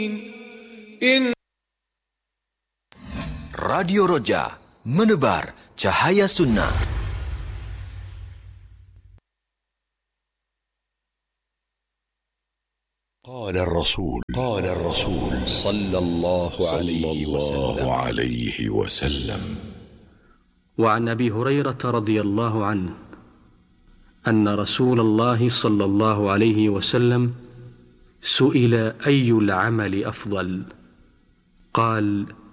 Radio Roja, menebar cahaya sunnah. قال الرسول صلى الله عليه وسلم. وعن أبي هريرة رضي الله عنه أن رسول الله صلى الله عليه وسلم سئل أي العمل أفضل؟ قال: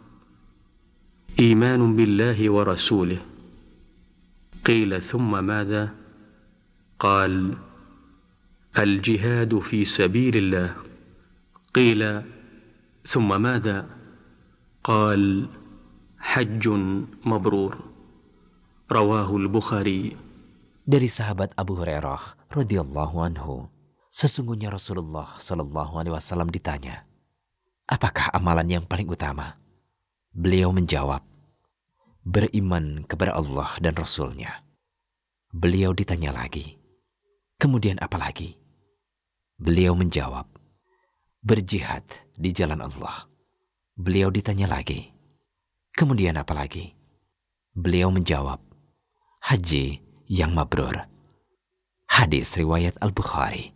إيمان بالله ورسوله. قيل: ثم ماذا؟ قال: الجهاد في سبيل الله. قيل: ثم ماذا؟ قال: حج مبرور. رواه البخاري. Dari sahabat Abu Hurairah radhiyallahu anhu, sesungguhnya Rasulullah Shallallahu alaihi wasallam ditanya, apakah amalan yang paling utama? Beliau menjawab, beriman kepada Allah dan Rasul-Nya. Beliau ditanya lagi, kemudian apa lagi? Beliau menjawab, berjihad di jalan Allah. Beliau ditanya lagi, kemudian apa lagi? Beliau menjawab, haji yang mabrur. Hadis riwayat Al-Bukhari.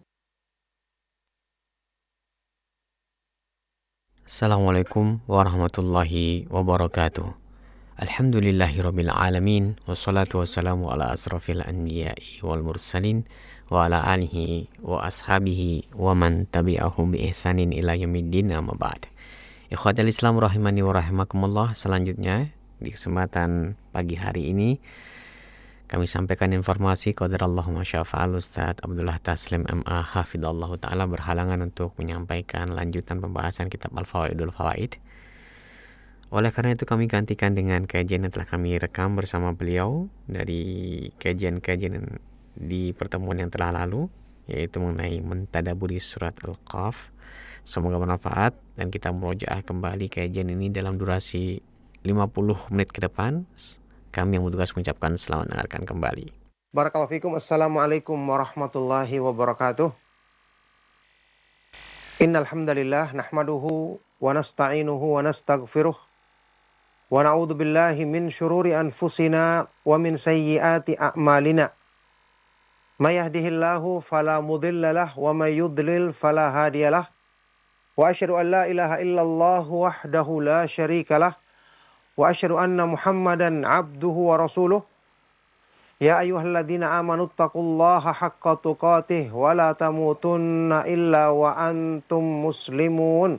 Assalamualaikum warahmatullahi wabarakatuh. Alhamdulillahirabbil alamin, wassalatu wassalamu ala asrafil anbiya'i wal mursalin wa ala alihi wa ashabihi wa man tabi'ahum bi ihsanin ila yaumiddin, amma ba'd. Ikhwatal Islam rahimani wa rahimakumullah, selanjutnya di kesempatan pagi hari ini kami sampaikan informasi qadarallahu ma syaa fa'al. Ustaz Abdullah Taslim MA hafidhallahu taala berhalangan untuk menyampaikan lanjutan pembahasan kitab Al-Fawaidul Fawaid. Oleh karena itu kami gantikan dengan kajian yang telah kami rekam bersama beliau dari kajian-kajian di pertemuan yang telah lalu, yaitu mengenai mentadaburi surat Al-Qaf. Semoga bermanfaat dan kita murojaah kembali kajian ini dalam durasi 50 menit ke depan. Kami yang bertugas mengucapkan selamat mendengarkan kembali. Barakallahu fikum. Assalamualaikum warahmatullahi wabarakatuh. Innal hamdalillah nahmaduhu wa nasta'inuhu wa nastaghfiruh wa na'udzu billahi min syururi anfusina wa min sayyiati a'malina. May yahdihillahu fala mudilla lahu wa may yudlil fala hadiyalah. Wa asyhadu an la ilaha illallah wahdahu la syarika lah. Wa asyhadu anna Muhammadan abduhu wa rasuluh. Ya ayyuhalladzina amanu taqullaha haqqa tuqatih wa la tamutunna illa wa antum muslimun.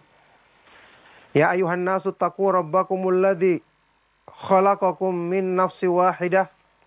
Ya ayyuhan nasu taqu rabbakumul ladzi khalaqakum min nafsin wahidah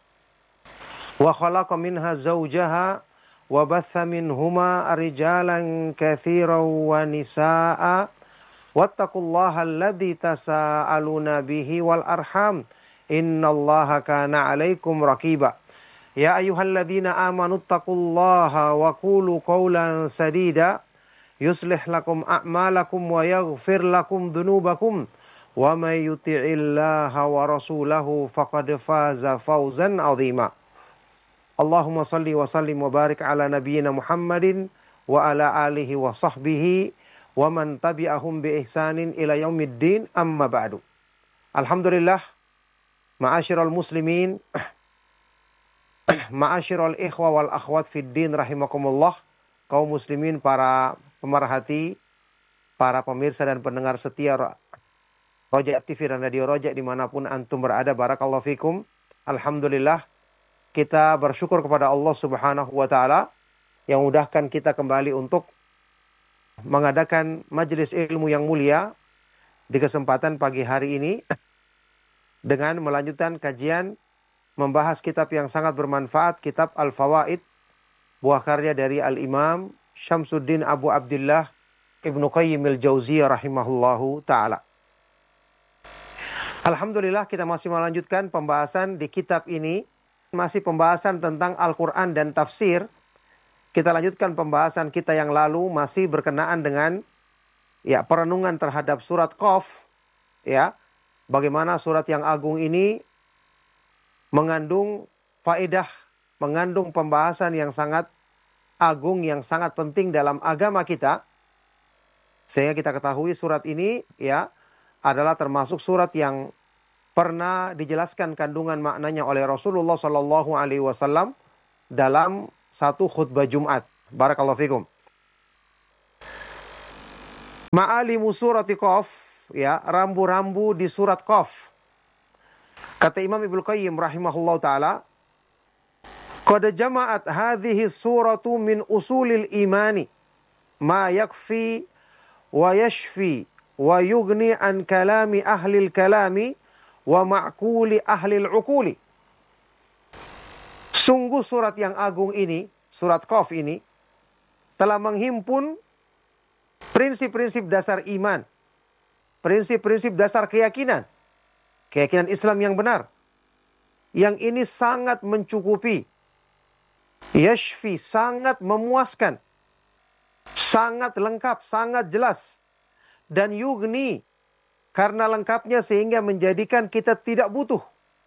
wa khalaqa minha zawjaha wa batha minhuma rijalan katsiran wa nisaa'a. Wattaqullaha alladzi tasaaluna bihi wal arham. Innallaha kana 'alaikum raqiba. Ya ayyuhalladzina amanu taqullaha wa qulu qawlan sadida yuslih lakum a'malakum wa yaghfir lakum dhunubakum wa may yuti'illaha wa rasulahu faqad faza fawzan 'azima. Allahumma shalli wa sallim wa barik ala nabiyyina Muhammadin wa ala alihi wa sahbihi wa man tabi'ahum bi ihsanin ila yaumiddin, amma ba'du. Alhamdulillah, ma'asyiral muslimin, ma'asyiral ikhwa wal akhwat fid din rahimakumullah, kaum muslimin, para pemerhati, para pemirsa dan pendengar setia Roja TV dan Radio Roja dimanapun antum berada, barakallahu fikum. Alhamdulillah, kita bersyukur kepada Allah Subhanahu wa taala yang mudahkan kita kembali untuk mengadakan majelis ilmu yang mulia di kesempatan pagi hari ini dengan melanjutkan kajian membahas kitab yang sangat bermanfaat, kitab Al-Fawaid, buah karya dari Al-Imam Syamsuddin Abu Abdullah Ibnu Qayyim al-Jauziyah rahimahullahu ta'ala. Alhamdulillah, kita masih melanjutkan pembahasan di kitab ini, masih pembahasan tentang Al-Quran dan tafsir. Kita lanjutkan pembahasan kita yang lalu, masih berkenaan dengan perenungan terhadap surat Qaf, bagaimana surat yang agung ini mengandung faedah, mengandung pembahasan yang sangat agung, yang sangat penting dalam agama kita. Sehingga kita ketahui surat ini ya adalah termasuk surat yang pernah dijelaskan kandungan maknanya oleh Rasulullah Shallallahu Alaihi Wasallam dalam satu khutbah Jumat. Barakallahu fikum. Ma'alimu surati Qaf, ya, rambu-rambu di surat Qaf. Kata Imam Ibnu Qayyim rahimahullah taala, qad jama'at hadhihi suratu min usulil imani ma yakfi wa yashfi wa yughni an kalami ahlil kalami wa ma'kuli ahlil uquli. Sungguh surat yang agung ini, surat Qaf ini, telah menghimpun prinsip-prinsip dasar iman, prinsip-prinsip dasar keyakinan Islam yang benar. Yang ini sangat mencukupi, yashfi, sangat memuaskan, sangat lengkap, sangat jelas. Dan yugni, karena lengkapnya sehingga menjadikan kita tidak butuh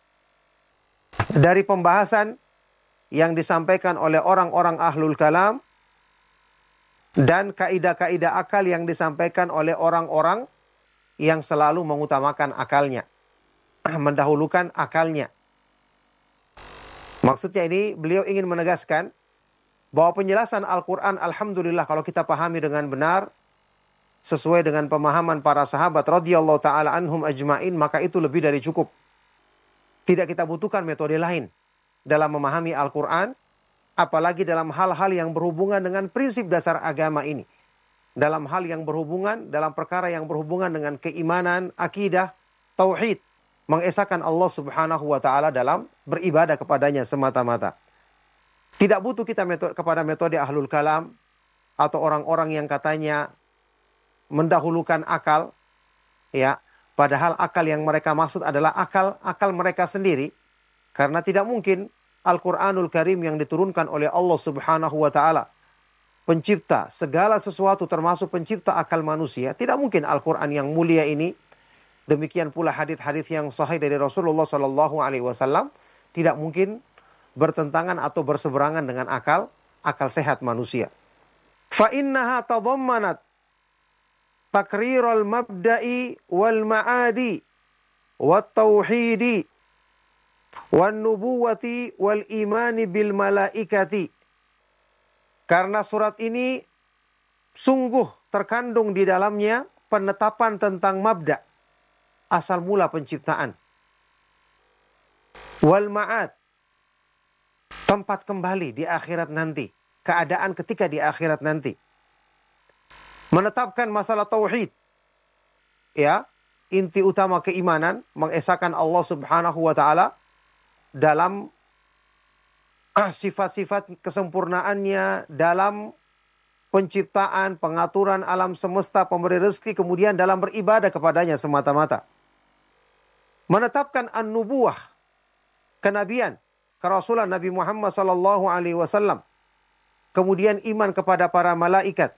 dari pembahasan yang disampaikan oleh orang-orang ahlul kalam dan kaidah-kaidah akal yang disampaikan oleh orang-orang yang selalu mengutamakan akalnya, mendahulukan akalnya. Maksudnya ini beliau ingin menegaskan bahwa penjelasan Al-Quran, alhamdulillah kalau kita pahami dengan benar sesuai dengan pemahaman para sahabat radhiyallahu taala anhum ajmain, maka itu lebih dari cukup. Tidak kita butuhkan metode lain dalam memahami Al-Quran, apalagi dalam hal-hal yang berhubungan dengan prinsip dasar agama ini. Dalam hal yang berhubungan, dalam perkara yang berhubungan dengan keimanan, akidah, tauhid, mengesahkan Allah Subhanahu wa taala dalam beribadah kepadanya semata-mata. Tidak butuh kita kepada metode ahlul kalam atau orang-orang yang katanya mendahulukan akal, ya, padahal akal yang mereka maksud adalah akal mereka sendiri, karena tidak mungkin Al-Quranul Karim yang diturunkan oleh Allah Subhanahu wa taala, pencipta segala sesuatu termasuk pencipta akal manusia, tidak mungkin Al-Quran yang mulia ini, demikian pula hadis-hadis yang sahih dari Rasulullah Shallallahu Alaihi Wasallam, tidak mungkin bertentangan atau berseberangan dengan akal sehat manusia. Fa innaha tadammanat takrirul mabda'i wal ma'adi wat tauhidi wan nubuwati wal imani bil malaikati. Karena surat ini sungguh terkandung di dalamnya penetapan tentang mabda', asal mula penciptaan, wal ma'ad, tempat kembali di akhirat nanti, keadaan ketika di akhirat nanti. Menetapkan masalah tauhid, ya, inti utama keimanan, mengesahkan Allah Subhanahu wa taala dalam sifat-sifat kesempurnaannya, dalam penciptaan, pengaturan alam semesta, pemberi rezeki, kemudian dalam beribadah kepadanya semata-mata. Menetapkan an-nubuwah, kenabian, kerasulan Nabi Muhammad sallallahu alaihi wasallam. Kemudian iman kepada para malaikat.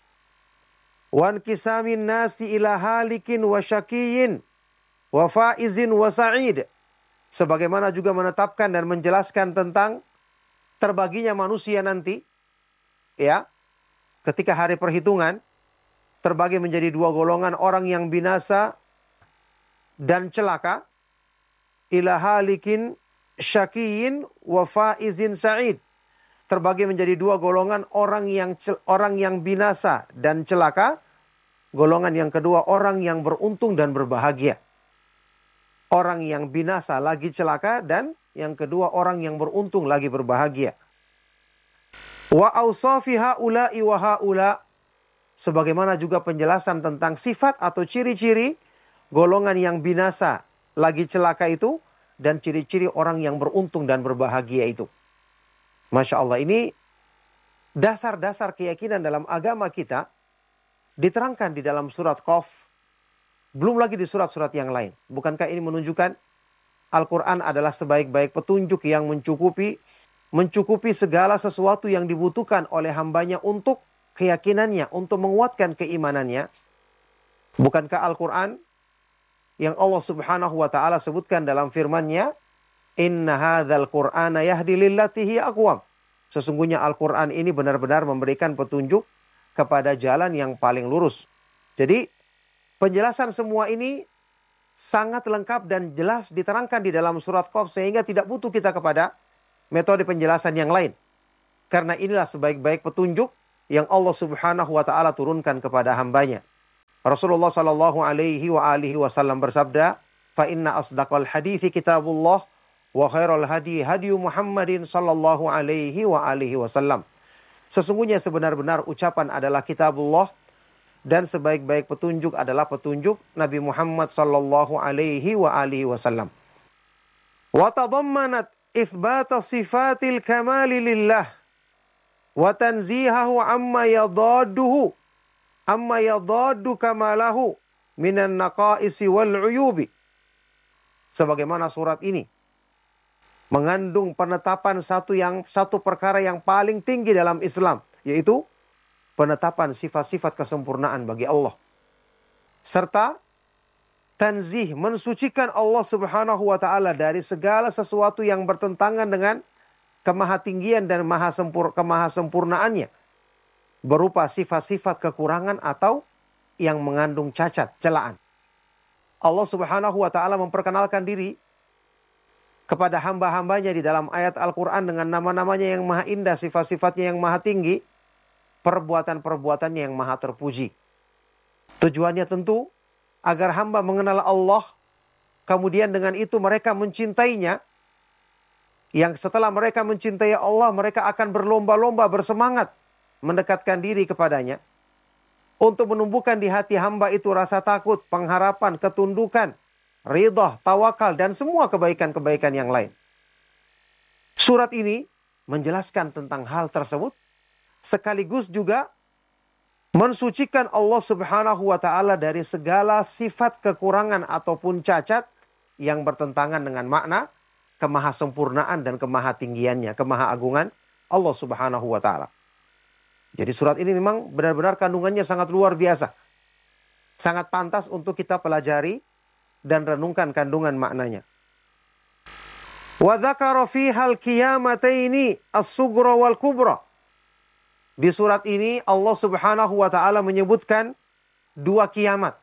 Wan kisamin nasi ila halikin wa syakiyin wa faizin wa sa'id. Sebagaimana juga menetapkan dan menjelaskan tentang terbaginya manusia nanti, ya, ketika hari perhitungan terbagi menjadi dua golongan, orang yang binasa dan celaka, ila halikin syakiyin wa faizin sa'id. Terbagi menjadi dua golongan, orang yang binasa dan celaka. Golongan yang kedua, orang yang beruntung dan berbahagia. Orang yang binasa lagi celaka, dan yang kedua orang yang beruntung lagi berbahagia. Wa awsafi haula'i wa haula. Sebagaimana juga penjelasan tentang sifat atau ciri-ciri golongan yang binasa lagi celaka itu, dan ciri-ciri orang yang beruntung dan berbahagia itu. Masya Allah, ini dasar-dasar keyakinan dalam agama kita diterangkan di dalam surat Qaf. Belum lagi di surat-surat yang lain. Bukankah ini menunjukkan Al-Quran adalah sebaik-baik petunjuk yang mencukupi segala sesuatu yang dibutuhkan oleh hambanya untuk keyakinannya, untuk menguatkan keimanannya. Bukankah Al-Quran yang Allah Subhanahu wa taala sebutkan dalam firman-Nya, inna hadzal qur'ana yahdi lillati hiya aqwam. Sesungguhnya Al-Quran ini benar-benar memberikan petunjuk kepada jalan yang paling lurus. Jadi penjelasan semua ini sangat lengkap dan jelas diterangkan di dalam surat Qaf sehingga tidak butuh kita kepada metode penjelasan yang lain. Karena inilah sebaik-baik petunjuk yang Allah Subhanahu wa taala turunkan kepada hambanya. Rasulullah sallallahu alaihi wasallam bersabda, "Fa inna asdaqal hadithi kitabullah wa khairal hadi hadi Muhammadin sallallahu alaihi wasallam." Sesungguhnya sebenar-benar ucapan adalah kitabullah dan sebaik-baik petunjuk adalah petunjuk Nabi Muhammad sallallahu alaihi wasallam. Wa tadammanat itsbata sifatil kamali lillah wa tanzihahu amma yadaddu kamalahu minan naqaisi wal uyubi. Sebagaimana surat ini mengandung penetapan satu perkara yang paling tinggi dalam Islam, yaitu penetapan sifat-sifat kesempurnaan bagi Allah. Serta tanzih, mensucikan Allah Subhanahu wa taala dari segala sesuatu yang bertentangan dengan kemahatinggian dan kemahasempurnaannya, berupa sifat-sifat kekurangan atau yang mengandung cacat, celaan. Allah Subhanahu wa taala memperkenalkan diri kepada hamba-hambanya di dalam ayat Al-Quran dengan nama-namanya yang maha indah, sifat-sifatnya yang maha tinggi, perbuatan-perbuatannya yang maha terpuji. Tujuannya tentu agar hamba mengenal Allah, kemudian dengan itu mereka mencintainya, yang setelah mereka mencintai Allah, mereka akan berlomba-lomba bersemangat mendekatkan diri kepadanya, untuk menumbuhkan di hati hamba itu rasa takut, pengharapan, ketundukan, ridha, tawakal, dan semua kebaikan-kebaikan yang lain. Surat ini menjelaskan tentang hal tersebut, sekaligus juga mensucikan Allah Subhanahu wa taala dari segala sifat kekurangan ataupun cacat yang bertentangan dengan makna kemahasempurnaan dan kemahatinggiannya, kemahaagungan Allah Subhanahu wa taala. Jadi surat ini memang benar-benar kandungannya sangat luar biasa. Sangat pantas untuk kita pelajari dan renungkan kandungan maknanya. Wa dzakara fihal qiyamataini as-sughra wal kubra. Di surat ini Allah Subhanahu wa taala menyebutkan dua kiamat.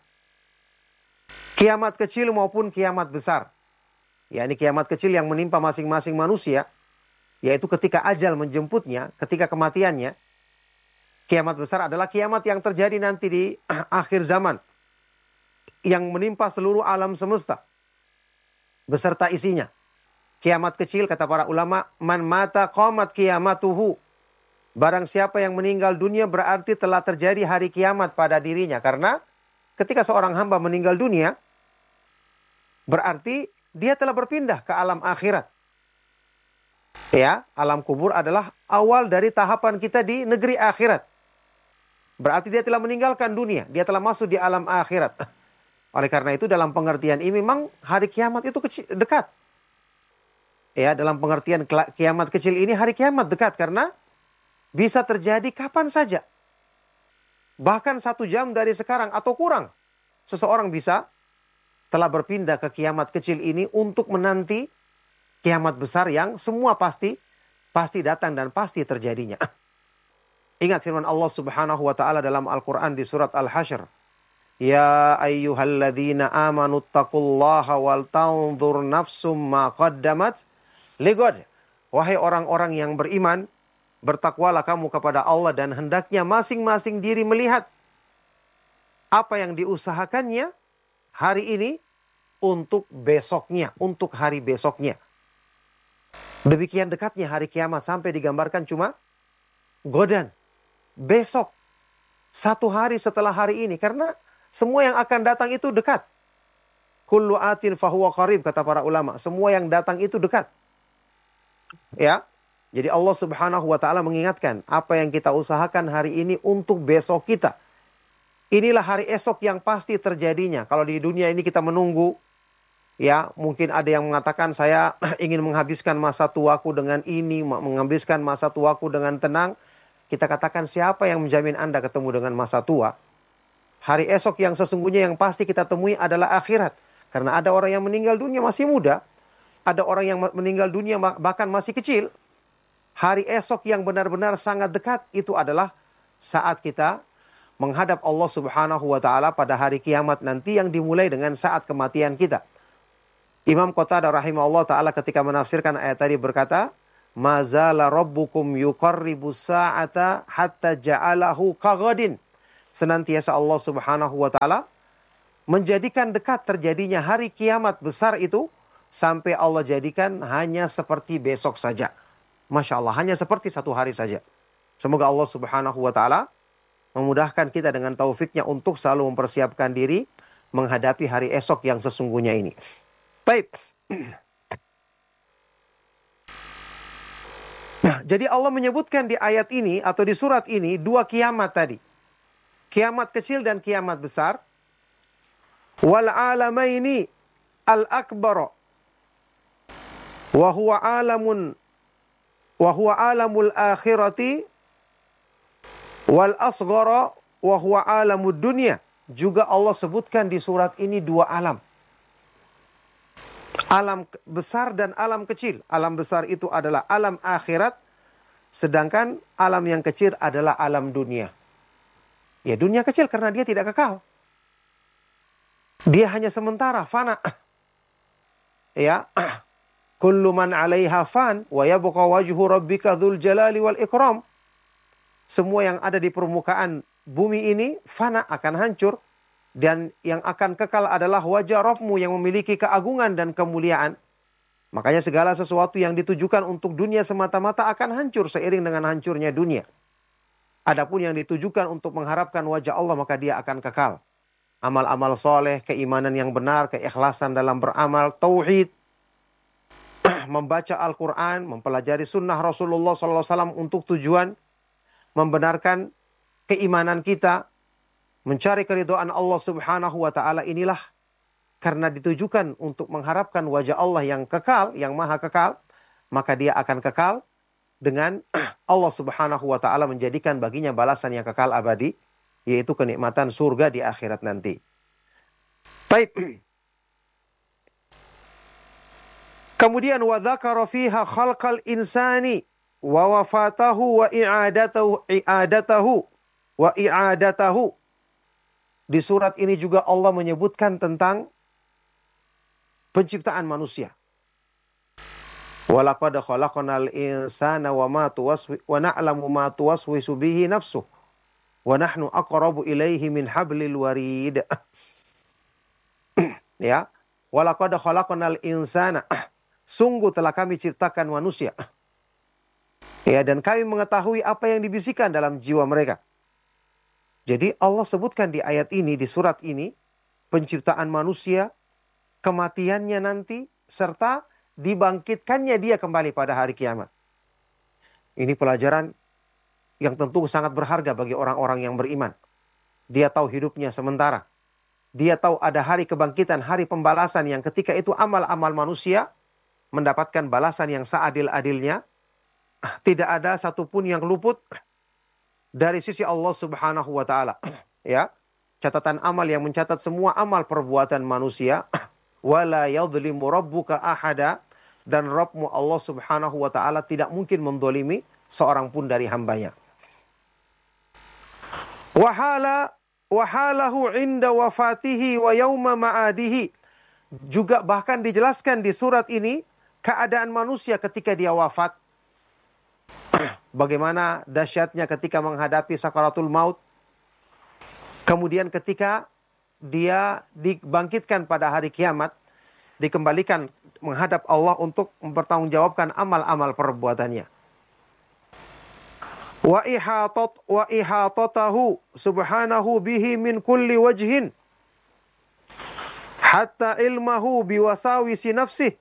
Kiamat kecil maupun kiamat besar. Yakni kiamat kecil yang menimpa masing-masing manusia, yaitu ketika ajal menjemputnya, ketika kematiannya. Kiamat besar adalah kiamat yang terjadi nanti di akhir zaman, yang menimpa seluruh alam semesta beserta isinya. Kiamat kecil, kata para ulama, man mata qamat qiyamatuhu. Barang siapa yang meninggal dunia berarti telah terjadi hari kiamat pada dirinya. Karena ketika seorang hamba meninggal dunia, berarti dia telah berpindah ke alam akhirat. Ya, alam kubur adalah awal dari tahapan kita di negeri akhirat. Berarti dia telah meninggalkan dunia, dia telah masuk di alam akhirat. Oleh karena itu dalam pengertian ini memang hari kiamat itu dekat. Ya, dalam pengertian kiamat kecil ini hari kiamat dekat karena bisa terjadi kapan saja. Bahkan 1 jam dari sekarang atau kurang. Seseorang bisa telah berpindah ke kiamat kecil ini untuk menanti kiamat besar yang semua pasti datang dan pasti terjadinya. Ingat firman Allah Subhanahu wa taala dalam Al-Qur'an di surat Al-Hasyr. Ya ayyuhalladzina amanu taqullaha wal tanzur nafsum ma qaddamat ligad. Wahai orang-orang yang beriman, bertakwalah kamu kepada Allah dan hendaknya masing-masing diri melihat apa yang diusahakannya hari ini untuk besoknya, untuk hari besoknya. Demikian dekatnya hari kiamat sampai digambarkan cuma godan. Besok, 1 hari setelah hari ini. Karena semua yang akan datang itu dekat. Kullu atin fahuwa qarib, kata para ulama. Semua yang datang itu dekat. Ya, jadi Allah Subhanahu wa taala mengingatkan apa yang kita usahakan hari ini untuk besok kita. Inilah hari esok yang pasti terjadinya. Kalau di dunia ini kita menunggu, ya mungkin ada yang mengatakan saya ingin menghabiskan masa tuaku dengan ini, menghabiskan masa tuaku dengan tenang. Kita katakan siapa yang menjamin Anda ketemu dengan masa tua? Hari esok yang sesungguhnya yang pasti kita temui adalah akhirat. Karena ada orang yang meninggal dunia masih muda. Ada orang yang meninggal dunia bahkan masih kecil. Hari esok yang benar-benar sangat dekat itu adalah saat kita menghadap Allah Subhanahu wa taala pada hari kiamat nanti yang dimulai dengan saat kematian kita. Imam Qatadah rahimahullah taala ketika menafsirkan ayat tadi berkata, "Mazala rabbukum yuqarribus sa'ata hatta ja'alahu kaghadin." Senantiasa Allah Subhanahu wa taala menjadikan dekat terjadinya hari kiamat besar itu sampai Allah jadikan hanya seperti besok saja. Masya Allah, hanya seperti satu hari saja. Semoga Allah Subhanahu wa taala memudahkan kita dengan taufiknya untuk selalu mempersiapkan diri menghadapi hari esok yang sesungguhnya ini. Baik. Nah, jadi Allah menyebutkan di ayat ini atau di surat ini dua kiamat tadi. Kiamat kecil dan kiamat besar. Wal alamaini al-akbar wa huwa alamul akhirati wal asghara wa huwa alamud dunya. Juga Allah sebutkan di surat ini dua alam. Alam besar dan alam kecil. Alam besar itu adalah alam akhirat, sedangkan alam yang kecil adalah alam dunia. Ya, dunia kecil karena dia tidak kekal. Dia hanya sementara, fana. Ya, kullu man 'alaiha fan wa yabqa wajhu rabbika dzul jalali wal ikram. Semua yang ada di permukaan bumi ini fana, akan hancur, dan yang akan kekal adalah wajah Rabbmu yang memiliki keagungan dan kemuliaan. Makanya segala sesuatu yang ditujukan untuk dunia semata-mata akan hancur seiring dengan hancurnya dunia. Adapun yang ditujukan untuk mengharapkan wajah Allah, maka dia akan kekal. Amal-amal soleh, keimanan yang benar, keikhlasan dalam beramal, tauhid, membaca Al-Quran, mempelajari sunnah Rasulullah SAW untuk tujuan membenarkan keimanan kita, mencari keridhaan Allah Subhanahu wa taala, inilah karena ditujukan untuk mengharapkan wajah Allah yang kekal, yang maha kekal, maka dia akan kekal dengan Allah Subhanahu wa taala menjadikan baginya balasan yang kekal abadi, yaitu kenikmatan surga di akhirat nanti. Baik. Kemudian wa dzakara fiha khalqal insani wa wafatahu wa i'adatahu wa i'adatahu. Di surat ini juga Allah menyebutkan tentang penciptaan manusia. Walaqad khalaqnal insana wa na'lamu ma tuwaswisu bihi nafsuh wa nahnu aqrabu ilaihi min hablil warid. Ya, walaqad khalaqnal insana. Sungguh telah kami ciptakan manusia. Ya, dan kami mengetahui apa yang dibisikkan dalam jiwa mereka. Jadi Allah sebutkan di ayat ini, di surat ini, penciptaan manusia, kematiannya nanti, serta dibangkitkannya dia kembali pada hari kiamat. Ini pelajaran yang tentu sangat berharga bagi orang-orang yang beriman. Dia tahu hidupnya sementara. Dia tahu ada hari kebangkitan, hari pembalasan yang ketika itu amal-amal manusia mendapatkan balasan yang seadil-adilnya. Tidak ada satupun yang luput dari sisi Allah Subhanahu wa taala. Ya, catatan amal yang mencatat semua amal perbuatan manusia. Wala yadhlimu rabbuka ahada, dan Rabbmu Allah Subhanahu wa taala tidak mungkin mendolimi seorang pun dari hambanya. Wahalahu inda wafatihi wa yauma ma'adihi. Juga bahkan dijelaskan di surat ini keadaan manusia ketika dia wafat. Bagaimana dahsyatnya ketika menghadapi sakaratul maut. Kemudian ketika dia dibangkitkan pada hari kiamat, dikembalikan menghadap Allah untuk mempertanggungjawabkan amal-amal perbuatannya. Wa ihatatahu subhanahu bihi min kulli wajhin hatta ilmahu biwasawisi nafsih.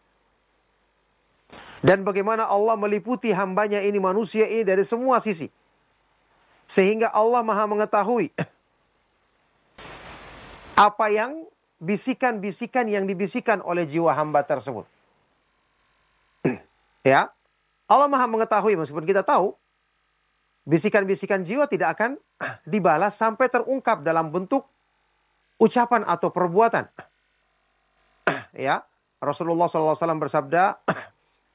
Dan bagaimana Allah meliputi hambanya ini, manusia ini, dari semua sisi. Sehingga Allah maha mengetahui apa yang bisikan-bisikan yang dibisikkan oleh jiwa hamba tersebut. Ya, Allah maha mengetahui, meskipun kita tahu bisikan-bisikan jiwa tidak akan dibalas sampai terungkap dalam bentuk ucapan atau perbuatan. Ya, Rasulullah SAW bersabda,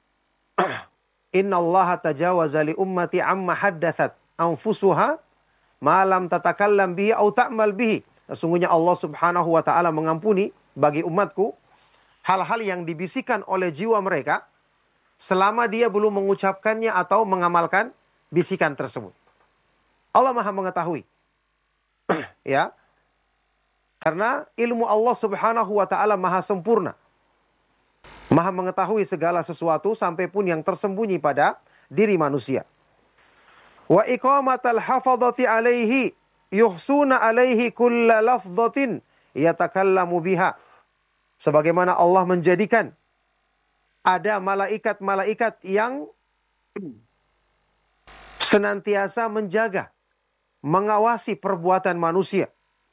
Inna Allah tajawaza li ummati amma haddathat anfusuha ma lam tatakallam bihi au ta'mal bihi. Sesungguhnya Allah Subhanahu wa taala mengampuni bagi umatku hal-hal yang dibisikkan oleh jiwa mereka selama dia belum mengucapkannya atau mengamalkan bisikan tersebut. Allah Maha mengetahui. Ya. Karena ilmu Allah Subhanahu wa taala maha sempurna. Maha mengetahui segala sesuatu sampai pun yang tersembunyi pada diri manusia. Wa iqamatal hafadhati alaihi yuhsuna alaihi kulla lafdhatin yatakallamu biha. Sebagaimana Allah menjadikan ada malaikat-malaikat yang senantiasa menjaga, mengawasi perbuatan manusia.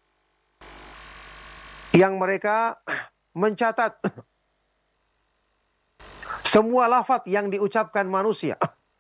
Yang mereka mencatat semua lafaz yang diucapkan manusia.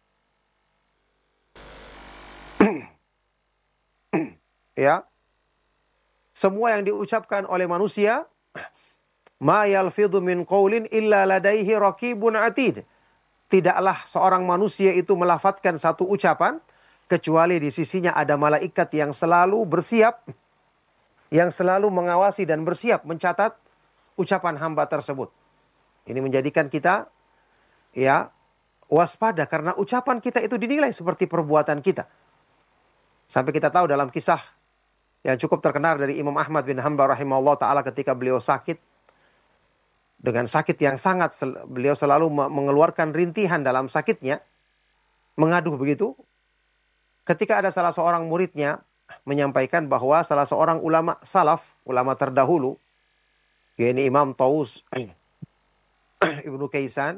Ya. Semua yang diucapkan oleh manusia, ma yalfidhu min qaulin illa ladaihi raqibun atid. Tidaklah seorang manusia itu melafadzkan satu ucapan kecuali di sisinya ada malaikat yang selalu bersiap, yang selalu mengawasi dan bersiap mencatat ucapan hamba tersebut. Ini menjadikan kita ya waspada karena ucapan kita itu dinilai seperti perbuatan kita. Sampai kita tahu dalam kisah yang cukup terkenal dari Imam Ahmad bin Hanbal rahimahullah ta'ala ketika beliau sakit. Dengan sakit yang sangat, beliau selalu mengeluarkan rintihan dalam sakitnya. Mengaduh begitu. Ketika ada salah seorang muridnya menyampaikan bahwa salah seorang ulama salaf, ulama terdahulu, yaitu Imam Taus Ibnu Kaisan,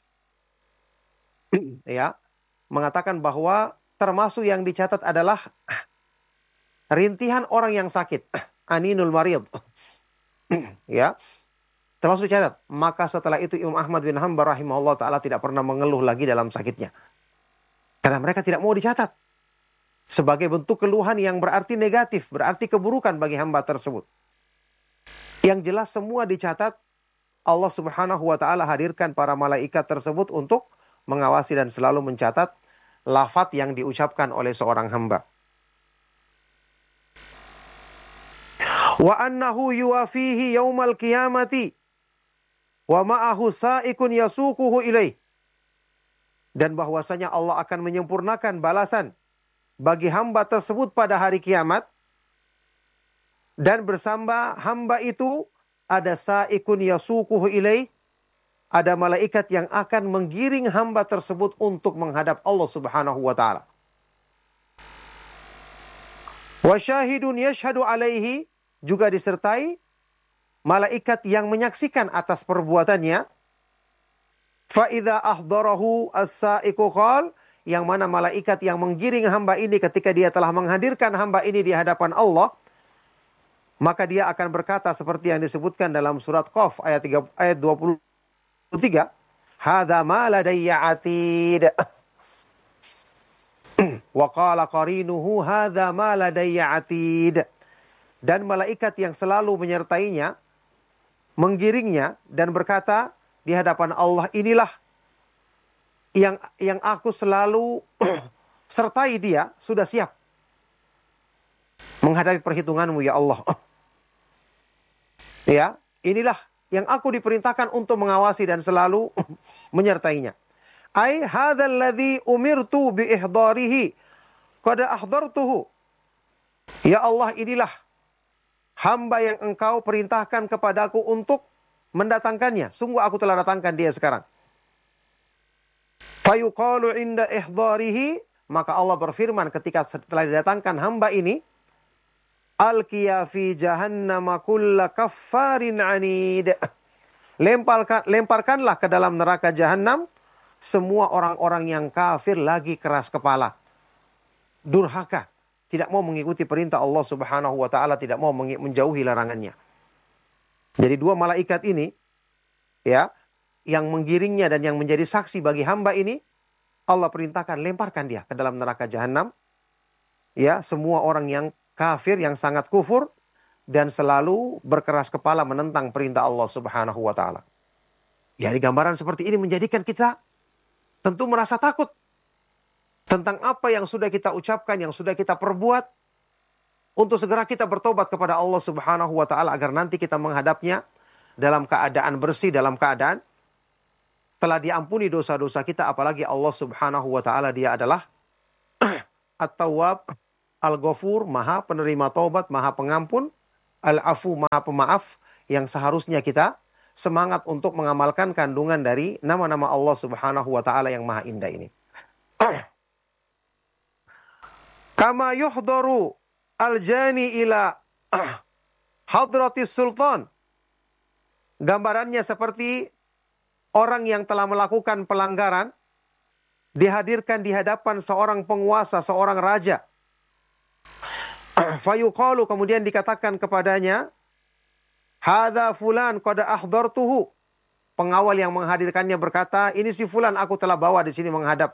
ya, mengatakan bahwa termasuk yang dicatat adalah rintihan orang yang sakit, aninul marid. Ya, termasuk dicatat. Maka setelah itu Imam Ahmad bin Hanbal rahimahullah ta'ala tidak pernah mengeluh lagi dalam sakitnya. Karena mereka tidak mau dicatat sebagai bentuk keluhan yang berarti negatif, berarti keburukan bagi hamba tersebut. Yang jelas semua dicatat. Allah Subhanahu wa ta'ala hadirkan para malaikat tersebut untuk mengawasi dan selalu mencatat lafaz yang diucapkan oleh seorang hamba. Wa annahu yuwafihi yaumal qiyamati wa ma'ahu sa'ikun yasuquhu ilaih. Dan bahwasanya Allah akan menyempurnakan balasan bagi hamba tersebut pada hari kiamat. Dan bersama hamba itu ada sa'ikun yasuquhu ilaih. Ada malaikat yang akan menggiring hamba tersebut untuk menghadap Allah Subhanahu wa ta'ala. Wa syahidun yashhadu alaihi, juga disertai malaikat yang menyaksikan atas perbuatannya. Fa idza ahdarahu as-sa'iqu qal, yang mana malaikat yang menggiring hamba ini ketika dia telah menghadirkan hamba ini di hadapan Allah, maka dia akan berkata seperti yang disebutkan dalam surat Qaf ayat 23, hadza ma ladayya atid. Wa qala qarinuhu hadza ma ladayya atid. Dan malaikat yang selalu menyertainya, menggiringnya dan berkata di hadapan Allah, inilah yang aku selalu sertai dia, sudah siap menghadapi perhitunganmu ya Allah. Ya, inilah yang aku diperintahkan untuk mengawasi dan selalu menyertainya. Ai hadzal ladzi umirtu bi ihdarihi qad ahdartuhu. Ya Allah, inilah hamba yang engkau perintahkan kepadaku untuk mendatangkannya. Sungguh aku telah datangkan dia sekarang. Fayuqalu inda ihdarihi, maka Allah berfirman ketika setelah didatangkan hamba ini, alqiya fi jahannama kulla kaffarin anid. Lemparkanlah ke dalam neraka jahanam semua orang-orang yang kafir lagi keras kepala, durhaka, tidak mau mengikuti perintah Allah Subhanahu wa ta'ala, tidak mau menjauhi larangannya. Jadi dua malaikat ini, ya, yang menggiringnya dan yang menjadi saksi bagi hamba ini, Allah perintahkan lemparkan dia ke dalam neraka jahanam. Ya, semua orang yang kafir, yang sangat kufur dan selalu berkeras kepala menentang perintah Allah Subhanahu wa ta'ala. Ya, di gambaran seperti ini menjadikan kita tentu merasa takut tentang apa yang sudah kita ucapkan, yang sudah kita perbuat untuk segera kita bertobat kepada Allah Subhanahu wa taala agar nanti kita menghadapnya dalam keadaan bersih, dalam keadaan telah diampuni dosa-dosa kita, apalagi Allah Subhanahu wa taala dia adalah At-Tawwab, Al-Ghafur, Maha penerima taubat, Maha pengampun, Al-Afu, Maha pemaaf, yang seharusnya kita semangat untuk mengamalkan kandungan dari nama-nama Allah Subhanahu wa taala yang Maha Indah ini. Kama yuhdaru al-jani ila hadratis sultan. Gambarannya seperti orang yang telah melakukan pelanggaran dihadirkan di hadapan seorang penguasa, seorang raja. Fayuqalu, kemudian dikatakan kepadanya, hadza fulan qad ahdartuhu. Pengawal yang menghadirkannya berkata, ini si fulan aku telah bawa di sini menghadap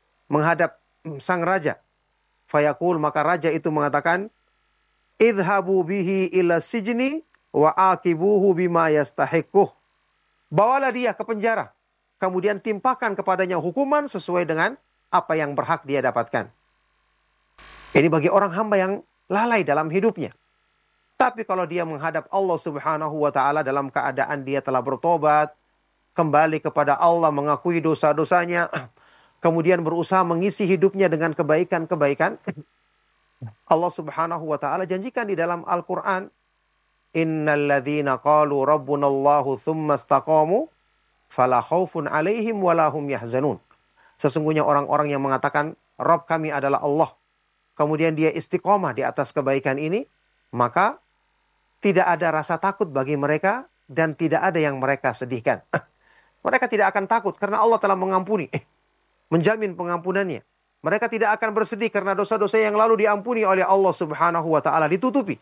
sang raja. Fayaqul, maka raja itu mengatakan, idhabu bihi ila sijni wa akibuhu bima yastahiquh. Bawalah dia ke penjara, kemudian timpakan kepadanya hukuman sesuai dengan apa yang berhak dia dapatkan. Ini bagi orang hamba yang lalai dalam hidupnya. Tapi kalau dia menghadap Allah Subhanahu wa taala dalam keadaan dia telah bertobat, kembali kepada Allah, mengakui dosa-dosanya, kemudian berusaha mengisi hidupnya dengan kebaikan-kebaikan, Allah Subhanahu wa taala janjikan di dalam Al-Qur'an, innal ladzina qalu rabbunallahu tsumma istaqamu fala khaufun 'alaihim wala hum yahzanun. Sesungguhnya orang-orang yang mengatakan Rabb kami adalah Allah, kemudian dia istiqomah di atas kebaikan ini, maka tidak ada rasa takut bagi mereka dan tidak ada yang mereka sedihkan. Mereka tidak akan takut karena Allah telah mengampuni, menjamin pengampunannya. Mereka tidak akan bersedih karena dosa-dosa yang lalu diampuni oleh Allah Subhanahu wa taala, ditutupi.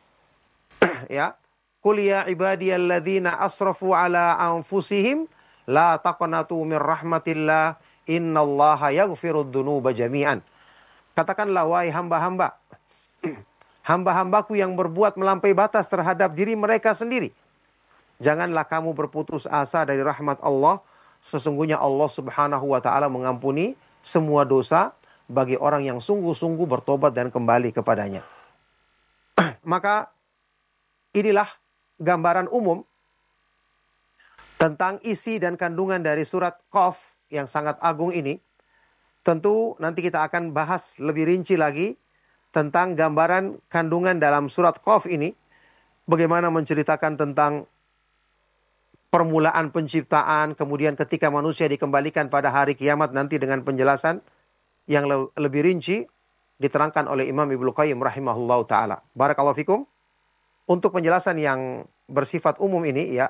Ya, qul ya ibadiyalladzina asrafu ala anfusihim la taqnatu mir rahmatillah innallaha yaghfirudz dzunuba jami'an. Katakanlah wahai hamba-hamba, hamba-hambaku yang berbuat melampaui batas terhadap diri mereka sendiri, janganlah kamu berputus asa dari rahmat Allah. Sesungguhnya Allah Subhanahu wa taala mengampuni semua dosa bagi orang yang sungguh-sungguh bertobat dan kembali kepadanya. Maka inilah gambaran umum tentang isi dan kandungan dari surat Qaf yang sangat agung ini. Tentu nanti kita akan bahas lebih rinci lagi tentang gambaran kandungan dalam surat Qaf ini. Bagaimana menceritakan tentang permulaan penciptaan, kemudian ketika manusia dikembalikan pada hari kiamat nanti dengan penjelasan yang lebih rinci diterangkan oleh Imam Ibnu Qayyim rahimahullahu taala. Barakallahu fikum. Untuk penjelasan yang bersifat umum ini ya,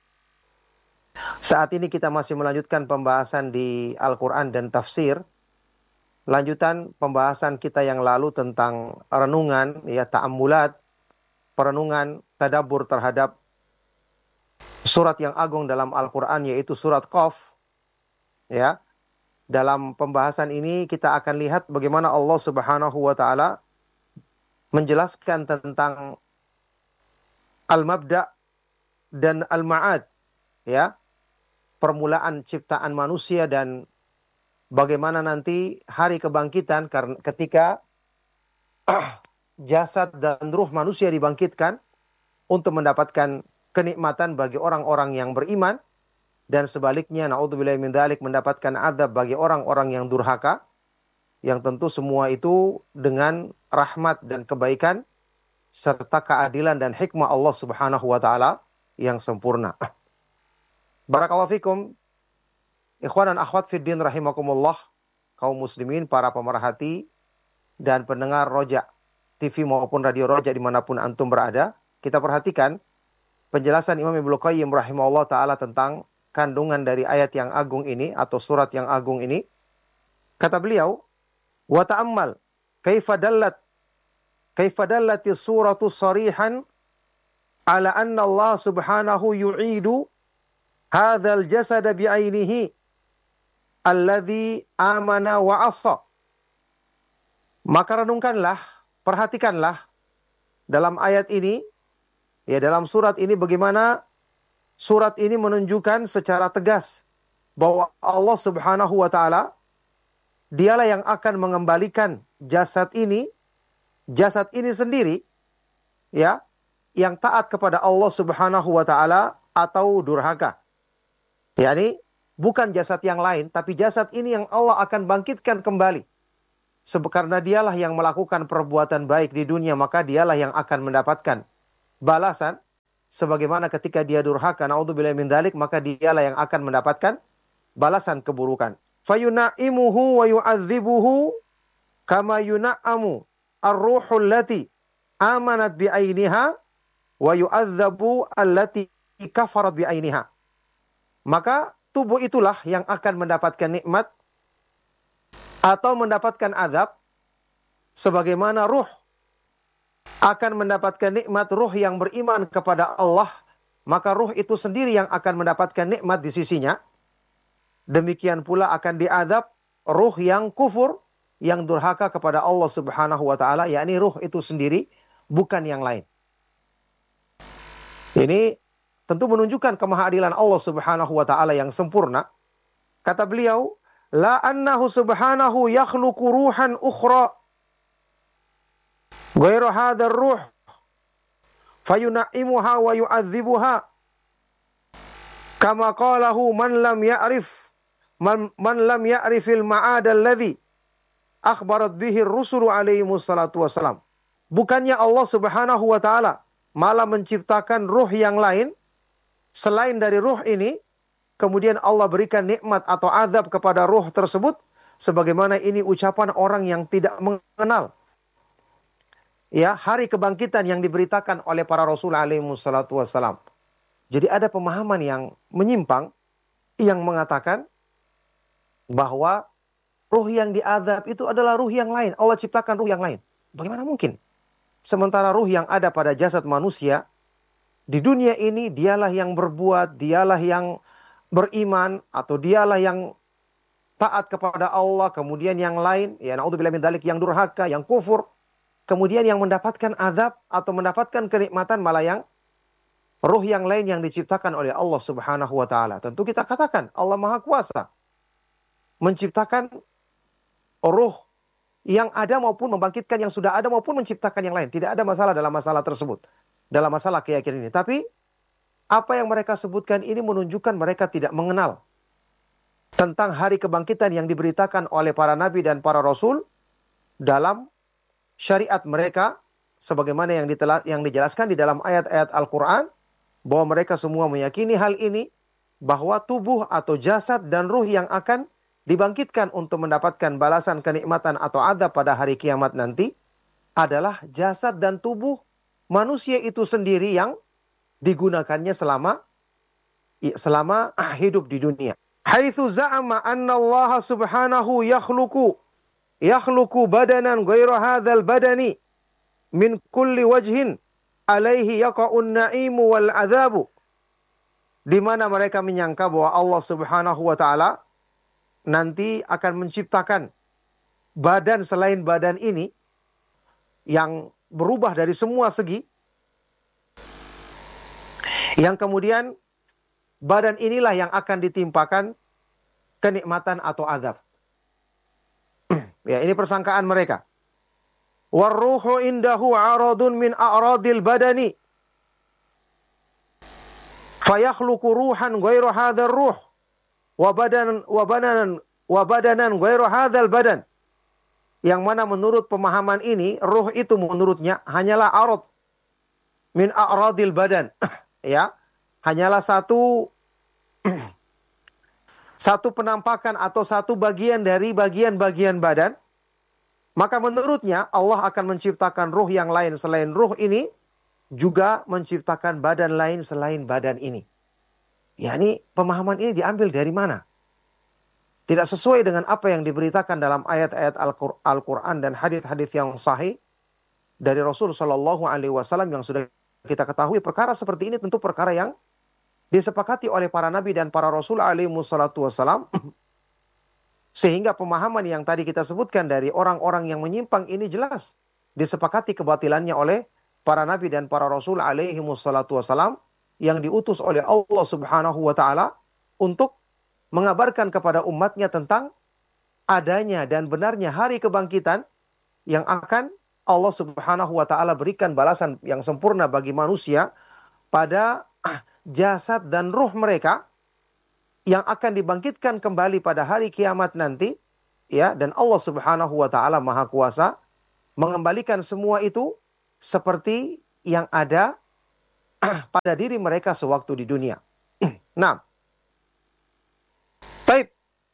saat ini kita masih melanjutkan pembahasan di Al-Qur'an dan tafsir. Lanjutan pembahasan kita yang lalu tentang renungan ya, ta'ammulat, perenungan, tadabbur terhadap surat yang agung dalam Al-Qur'an yaitu surat Qaf. Ya. Dalam pembahasan ini kita akan lihat bagaimana Allah Subhanahu wa taala menjelaskan tentang al-mabda' dan al-ma'ad, ya. Permulaan ciptaan manusia dan bagaimana nanti hari kebangkitan ketika jasad dan ruh manusia dibangkitkan untuk mendapatkan kenikmatan bagi orang-orang yang beriman, dan sebaliknya naudzubillahi min dzalik mendapatkan azab bagi orang-orang yang durhaka, yang tentu semua itu dengan rahmat dan kebaikan serta keadilan dan hikmah Allah Subhanahu wa taala yang sempurna. Barakallahu fikum. Ikhwan dan akhwat fiddin rahimakumullah, kaum muslimin, para pemerhati dan pendengar Roja TV maupun Radio Roja dimanapun antum berada, kita perhatikan penjelasan Imam Ibnu Qayyim rahimahullah ta'ala tentang kandungan dari ayat yang agung ini atau surat yang agung ini. Kata beliau, wa ta'ammal kaifa dallati suratu sarihan ala anna Allah subhanahu yu'idu hadzal jasada bi'ainihi alladzi amana wa asa. Maka renungkanlah, perhatikanlah dalam ayat ini, ya, dalam surat ini bagaimana surat ini menunjukkan secara tegas bahwa Allah Subhanahu wa taala dialah yang akan mengembalikan jasad ini jasad ini sendiri, ya, yang taat kepada Allah Subhanahu wa taala atau durhaka. Yani bukan jasad yang lain, tapi jasad ini yang Allah akan bangkitkan kembali. Karena dialah yang melakukan perbuatan baik di dunia, maka dialah yang akan mendapatkan balasan. Sebagaimana ketika dia durhaka, naudzubillahi min dzalik, maka dialah yang akan mendapatkan balasan keburukan. Fayuna'imuhu wa yu'adzibuhu kama yuna'amu ar-ruhul lati amanat bi'ainiha wa yu'adzabu allati kafarat bi'ainiha. Maka tubuh itulah yang akan mendapatkan nikmat atau mendapatkan azab, sebagaimana ruh akan mendapatkan nikmat, ruh yang beriman kepada Allah, maka ruh itu sendiri yang akan mendapatkan nikmat di sisinya. Demikian pula akan diazab ruh yang kufur, yang durhaka kepada Allah Subhanahu wa taala, yakni ruh itu sendiri, bukan yang lain. Ini tentu menunjukkan kemahadilan Allah Subhanahu wa taala yang sempurna. Kata beliau, la annahu subhanahu yakhluqu ruhan ukhra ghairu hadzal ruh fayunaimuha wa yu'adzibuha kama qalahu man lam ya'rifil ma'ad alladhi akhbarat bihi ar-rusul alaihi wassalatu wassalam. Bukannya Allah Subhanahu wa taala malah menciptakan ruh yang lain selain dari ruh ini, kemudian Allah berikan nikmat atau azab kepada ruh tersebut, sebagaimana ini ucapan orang yang tidak mengenal ya hari kebangkitan yang diberitakan oleh para rasul alaihi wassalatu wassalam. Jadi ada pemahaman yang menyimpang yang mengatakan bahwa ruh yang diazab itu adalah ruh yang lain. Allah ciptakan ruh yang lain. Bagaimana mungkin? Sementara ruh yang ada pada jasad manusia di dunia ini, dialah yang berbuat, dialah yang beriman, atau dialah yang taat kepada Allah, kemudian yang lain, ya naudzubillah min dzalik, yang durhaka, yang kufur, kemudian yang mendapatkan azab atau mendapatkan kenikmatan malah yang ruh yang lain yang diciptakan oleh Allah Subhanahu wa taala. Tentu kita katakan Allah Maha Kuasa menciptakan ruh yang ada maupun membangkitkan yang sudah ada maupun menciptakan yang lain. Tidak ada masalah dalam masalah tersebut, dalam masalah keyakinan ini. Tapi apa yang mereka sebutkan ini menunjukkan mereka tidak mengenal tentang hari kebangkitan yang diberitakan oleh para nabi dan para rasul dalam syariat mereka, sebagaimana yang dijelaskan di dalam ayat-ayat Al-Quran, bahwa mereka semua meyakini hal ini, bahwa tubuh atau jasad dan ruh yang akan dibangkitkan untuk mendapatkan balasan kenikmatan atau azab pada hari kiamat nanti adalah jasad dan tubuh manusia itu sendiri yang digunakannya selama hidup di dunia. Haitsu za'ama anna Allah subhanahu yakhluqu badanan ghairu hadzal badani min kulli wajhin alaihi yaqa'un na'imu wal adzabu. Di mana mereka menyangka bahwa Allah Subhanahu wa taala nanti akan menciptakan badan selain badan ini yang berubah dari semua segi, yang kemudian badan inilah yang akan ditimpakan kenikmatan atau azab. Ya, ini persangkaan mereka. Warruhu indahu aradun min a'radil badani fayakhluqu ruhan ghairu hadzal ruh wa badanan ghairu hadzal badan. Yang mana menurut pemahaman ini, ruh itu menurutnya hanyalah arad min a'radil badan. Ya, hanyalah satu penampakan atau satu bagian dari bagian-bagian badan. Maka menurutnya Allah akan menciptakan ruh yang lain selain ruh ini, juga menciptakan badan lain selain badan ini. Yani pemahaman ini diambil dari mana? Tidak sesuai dengan apa yang diberitakan dalam ayat-ayat Al-Quran dan hadis-hadis yang sahih dari Rasul Shallallahu Alaihi Wasallam yang sudah kita ketahui. Perkara seperti ini tentu perkara yang disepakati oleh para nabi dan para rasul alaihi wassalatu wassalam. Sehingga pemahaman yang tadi kita sebutkan dari orang-orang yang menyimpang ini jelas disepakati kebatilannya oleh para nabi dan para rasul alaihi wassalatu wassalam yang diutus oleh Allah Subhanahu wa taala untuk mengabarkan kepada umatnya tentang adanya dan benarnya hari kebangkitan yang akan Allah Subhanahu wa taala berikan balasan yang sempurna bagi manusia pada jasad dan ruh mereka yang akan dibangkitkan kembali pada hari kiamat nanti, ya, dan Allah Subhanahu wa taala Maha Kuasa mengembalikan semua itu seperti yang ada pada diri mereka sewaktu di dunia. Nah, taib.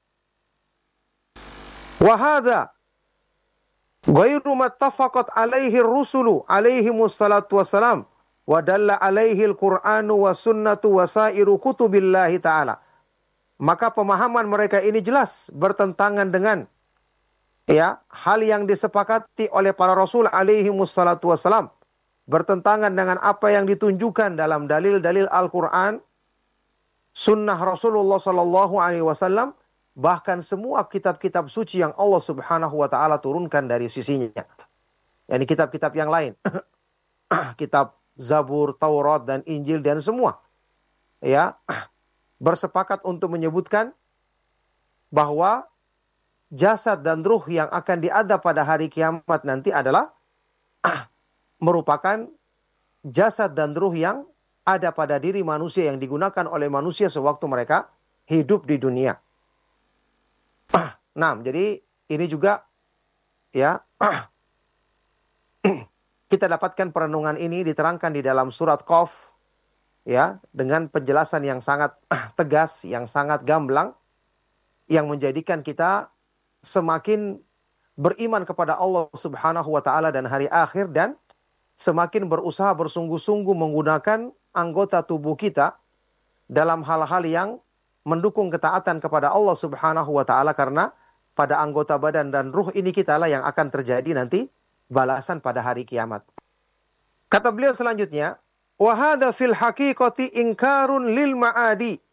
Wa hadza ghairu mattafaqat alaihi ar-rusulu alaihimus salatu wassalam wa dalla alaihi al-Qur'anu wa sunnatu wa sairu kutubillahi ta'ala. Maka pemahaman mereka ini jelas bertentangan dengan hal yang disepakati oleh para rasul alaihimus salatu wassalam, bertentangan dengan apa yang ditunjukkan dalam dalil-dalil Al-Qur'an, sunnah Rasulullah sallallahu alaihi wasallam, bahkan semua kitab-kitab suci yang Allah Subhanahu wa taala turunkan dari sisinya. Yani kitab-kitab yang lain. Kitab Zabur, Taurat dan Injil dan semua. Ya, bersepakat untuk menyebutkan bahwa jasad dan ruh yang akan diadab pada hari kiamat nanti adalah merupakan jasad dan ruh yang ada pada diri manusia yang digunakan oleh manusia sewaktu mereka hidup di dunia. Nah, jadi ini juga kita dapatkan perenungan ini diterangkan di dalam surat Qaf dengan penjelasan yang sangat tegas, yang sangat gamblang, yang menjadikan kita semakin beriman kepada Allah Subhanahu wa taala dan hari akhir, dan semakin berusaha bersungguh-sungguh menggunakan anggota tubuh kita dalam hal-hal yang mendukung ketaatan kepada Allah Subhanahu wa taala, karena pada anggota badan dan ruh ini kita lah yang akan terjadi nanti balasan pada hari kiamat. Kata beliau selanjutnya, wa hadza fil haqiqati inkarun lil ma'adi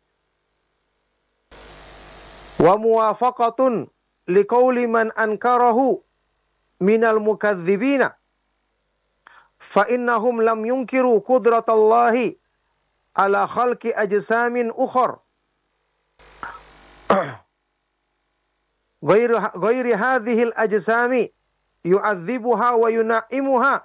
wa muwafaqatun liqauli man ankarahu minal mukadzibina fa innahum lam yunkiru qudratallahi ala khalqi ajsamin ukhra ghairi hadhil ajsami yu'adzibuha wa yuna'imuha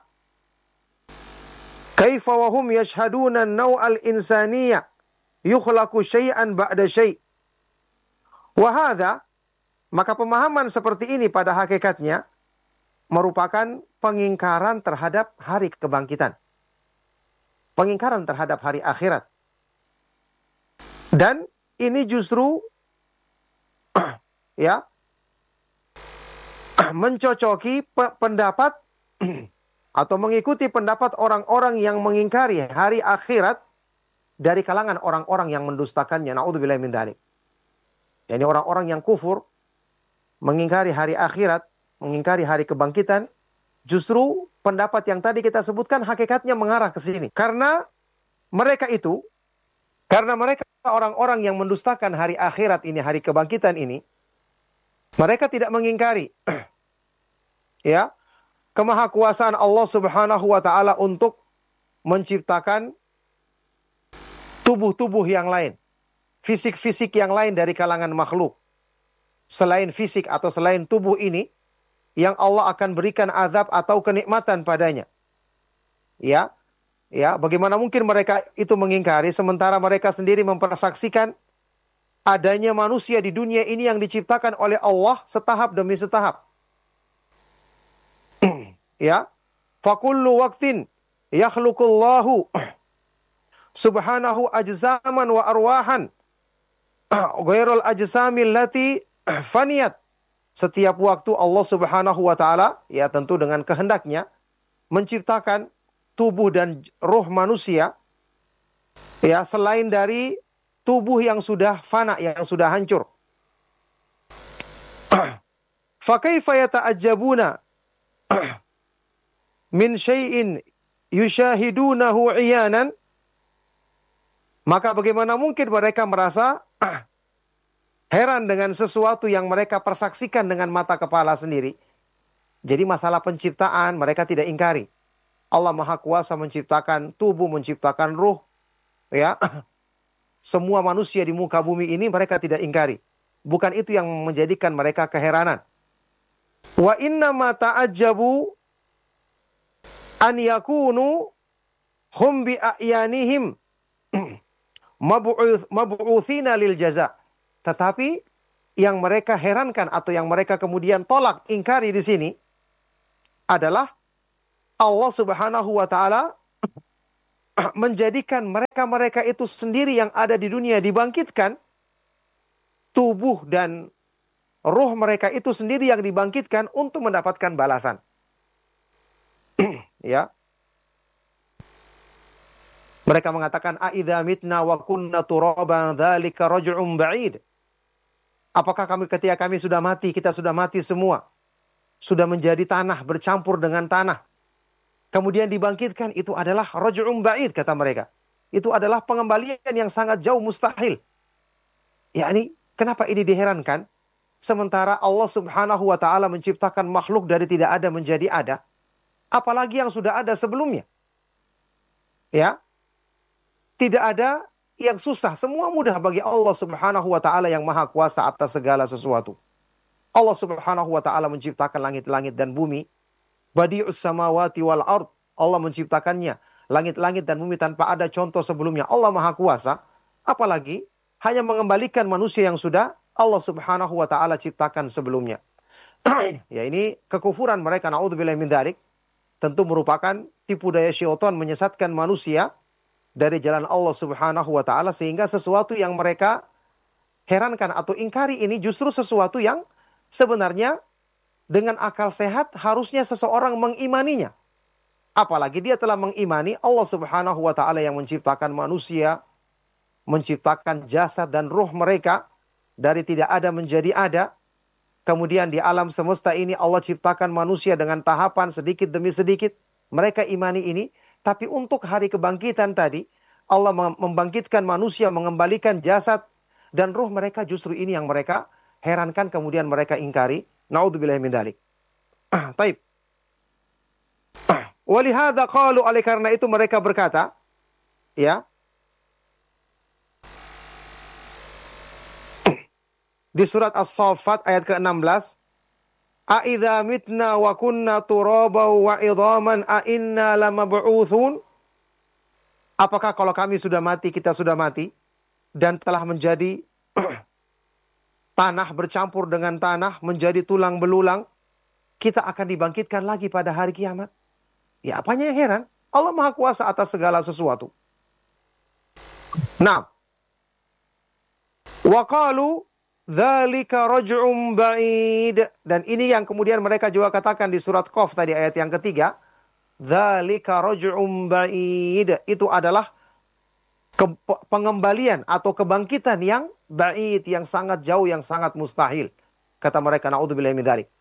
kaifa wa hum yashhaduna an-naw'al insaniyya yukhlaqu syai'an ba'da syai'. Wa hadza, maka pemahaman seperti ini pada hakikatnya merupakan pengingkaran terhadap hari kebangkitan, pengingkaran terhadap hari akhirat. Dan ini justru mencocoki pendapat atau mengikuti pendapat orang-orang yang mengingkari hari akhirat dari kalangan orang-orang yang mendustakannya. Na'udzubillahi min dzalik. Yani orang-orang yang kufur, mengingkari hari akhirat, mengingkari hari kebangkitan, justru pendapat yang tadi kita sebutkan hakikatnya mengarah ke sini. Karena mereka orang-orang yang mendustakan hari akhirat ini, hari kebangkitan ini, mereka tidak mengingkari kemahakuasaan Allah Subhanahu wa taala untuk menciptakan tubuh-tubuh yang lain, fisik-fisik yang lain dari kalangan makhluk. Selain fisik atau selain tubuh ini, yang Allah akan berikan azab atau kenikmatan padanya. Bagaimana mungkin mereka itu mengingkari sementara mereka sendiri mempersaksikan adanya manusia di dunia ini yang diciptakan oleh Allah setahap demi setahap. Fakullu waqtin yakhluqullahu subhanahu ajzaman wa arwahan ghairul ajsamil lati faniyat. Setiap waktu Allah Subhanahu wa taala tentu dengan kehendaknya menciptakan tubuh dan roh manusia selain dari tubuh yang sudah fana, yang sudah hancur. Fa kaifa yata'ajjabuna min syai'in yushahidunahu iyanan. Maka bagaimana mungkin mereka merasa heran dengan sesuatu yang mereka persaksikan dengan mata kepala sendiri. Jadi masalah penciptaan mereka tidak ingkari. Allah Maha Kuasa menciptakan tubuh, menciptakan ruh. Semua manusia di muka bumi ini mereka tidak ingkari. Bukan itu yang menjadikan mereka keheranan. Wa inna ma ta'ajjabu an yakunu hum bi a'yanihim mab'utsina lil jaza. Tetapi yang mereka herankan atau yang mereka kemudian tolak, ingkari di sini adalah Allah Subhanahu wa taala menjadikan mereka-mereka itu sendiri yang ada di dunia dibangkitkan, tubuh dan ruh mereka itu sendiri yang dibangkitkan untuk mendapatkan balasan. Ya. Mereka mengatakan aidza mitna wa kunna turaban dzalika raj'un ba'id. Apakah kami ketika kami sudah mati, kita sudah mati semua, sudah menjadi tanah bercampur dengan tanah, kemudian dibangkitkan, itu adalah raj'un ba'id, kata mereka. Itu adalah pengembalian yang sangat jauh, mustahil. Yakni, kenapa ini diherankan? Sementara Allah Subhanahu wa taala menciptakan makhluk dari tidak ada menjadi ada, apalagi yang sudah ada sebelumnya. Ya. Tidak ada yang susah, semua mudah bagi Allah Subhanahu wa taala yang maha kuasa atas segala sesuatu. Allah Subhanahu wa taala menciptakan langit-langit dan bumi. Badi'us samawati wal ard. Allah menciptakannya, langit-langit dan bumi tanpa ada contoh sebelumnya. Allah maha kuasa, apalagi hanya mengembalikan manusia yang sudah Allah Subhanahu wa taala ciptakan sebelumnya. Ya, ini kekufuran mereka, naudzubillahi min dzalik, tentu merupakan tipu daya syaitan menyesatkan manusia dari jalan Allah Subhanahu wa taala, sehingga sesuatu yang mereka herankan atau ingkari ini justru sesuatu yang sebenarnya dengan akal sehat harusnya seseorang mengimaninya. Apalagi dia telah mengimani Allah Subhanahu wa taala yang menciptakan manusia, menciptakan jasad dan ruh mereka dari tidak ada menjadi ada. Kemudian di alam semesta ini Allah ciptakan manusia dengan tahapan sedikit demi sedikit. Mereka imani ini. Tapi untuk hari kebangkitan tadi, Allah membangkitkan manusia, mengembalikan jasad dan ruh mereka, justru ini yang mereka herankan, kemudian mereka ingkari. Naudzubillahi min dzalik. Taib. Walihada qalu, oleh karena itu mereka berkata, ya, di surat As-Saffat ayat ke-16, A'idza mitna wa kunna turaba wa idhaman a inna lamab'utsun. Apakah kalau kami sudah mati, kita sudah mati dan telah menjadi tanah bercampur dengan tanah, menjadi tulang belulang, kita akan dibangkitkan lagi pada hari kiamat? Ya, apanya yang heran? Allah Maha Kuasa atas segala sesuatu. Nah, wa qalu dzalika raj'un ba'id. Dan ini yang kemudian mereka juga katakan di surat Qaf tadi ayat yang ketiga. Dzalika raj'un ba'id. Itu adalah pengembalian atau kebangkitan yang ba'id, yang sangat jauh, yang sangat mustahil. Kata mereka, naudzubillahi min dzalik.